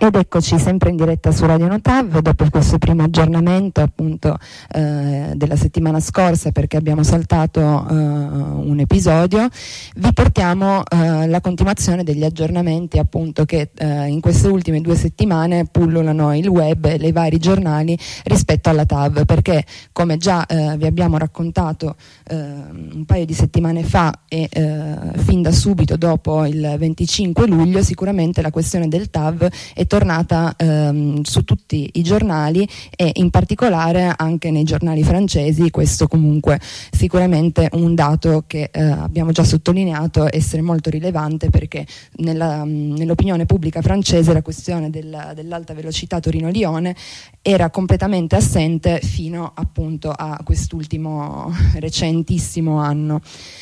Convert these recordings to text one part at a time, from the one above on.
Ed eccoci sempre in diretta su Radio Notav dopo questo primo aggiornamento appunto della settimana scorsa, perché abbiamo saltato un episodio. Vi portiamo la continuazione degli aggiornamenti appunto che in queste ultime 2 settimane pullulano il web e i vari giornali rispetto alla TAV, perché come già vi abbiamo raccontato un paio di settimane fa e fin da subito dopo il 25 luglio sicuramente la questione del TAV è tornata su tutti i giornali e in particolare anche nei giornali francesi. Questo comunque sicuramente un dato che abbiamo già sottolineato essere molto rilevante, perché nell'opinione pubblica francese la questione dell'alta velocità Torino-Lione era completamente assente fino appunto a quest'ultimo recentissimo anno.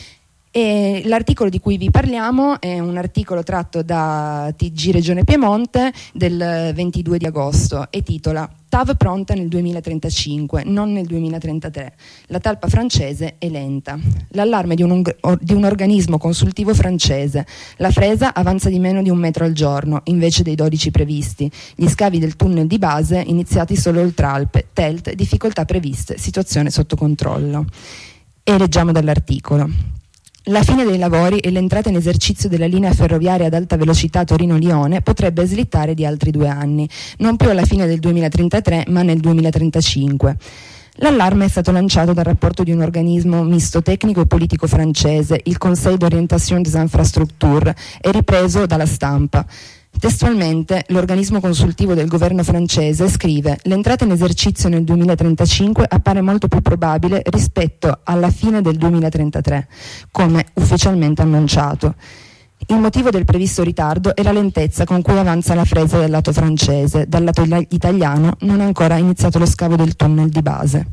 E l'articolo di cui vi parliamo è un articolo tratto da TG Regione Piemonte del 22 di agosto e titola TAV pronta nel 2035, non nel 2033. La talpa francese è lenta. L'allarme di un organismo consultivo francese. La fresa avanza di meno di 1 metro al giorno, invece dei 12 previsti. Gli scavi del tunnel di base iniziati solo oltre Alpe. TELT, difficoltà previste, situazione sotto controllo. E leggiamo dall'articolo. La fine dei lavori e l'entrata in esercizio della linea ferroviaria ad alta velocità Torino-Lione potrebbe slittare di altri 2 anni, non più alla fine del 2033 ma nel 2035. L'allarme è stato lanciato dal rapporto di un organismo misto tecnico e politico francese, il Conseil d'orientation des infrastructures, e ripreso dalla stampa. Testualmente, l'organismo consultivo del governo francese scrive: l'entrata in esercizio nel 2035 appare molto più probabile rispetto alla fine del 2033, come ufficialmente annunciato. Il motivo del previsto ritardo è la lentezza con cui avanza la fresa dal lato francese. Dal lato italiano non è ancora iniziato lo scavo del tunnel di base.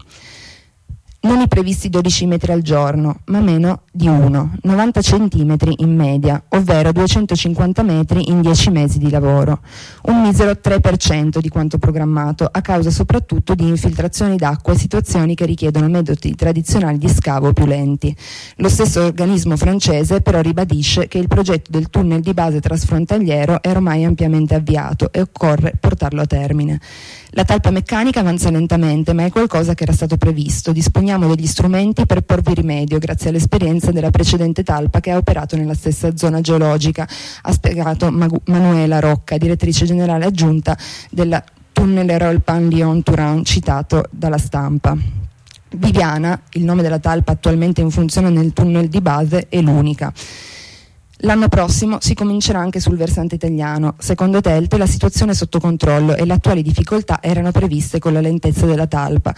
Non i previsti 12 metri al giorno, ma meno di 90 centimetri in media, ovvero 250 metri in 10 mesi di lavoro. Un misero 3% di quanto programmato, a causa soprattutto di infiltrazioni d'acqua e situazioni che richiedono metodi tradizionali di scavo più lenti. Lo stesso organismo francese però ribadisce che il progetto del tunnel di base trasfrontaliero è ormai ampiamente avviato e occorre portarlo a termine. La talpa meccanica avanza lentamente, ma è qualcosa che era stato previsto. Disponiamo degli strumenti per porvi rimedio, grazie all'esperienza della precedente talpa che ha operato nella stessa zona geologica, ha spiegato Manuela Rocca, direttrice generale aggiunta della Tunnel Rolpan-Lyon-Turin, citato dalla stampa. Viviana, il nome della talpa attualmente in funzione nel tunnel di base, è l'unica. L'anno prossimo si comincerà anche sul versante italiano. Secondo TELT la situazione è sotto controllo e le attuali difficoltà erano previste con la lentezza della talpa,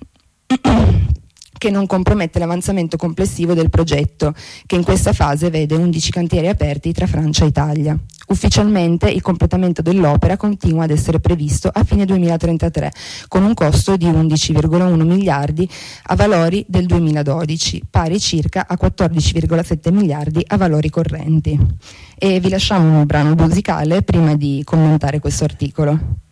che non compromette l'avanzamento complessivo del progetto, che in questa fase vede 11 cantieri aperti tra Francia e Italia. Ufficialmente il completamento dell'opera continua ad essere previsto a fine 2033, con un costo di 11,1 miliardi a valori del 2012, pari circa a 14,7 miliardi a valori correnti. E vi lasciamo un brano musicale prima di commentare questo articolo.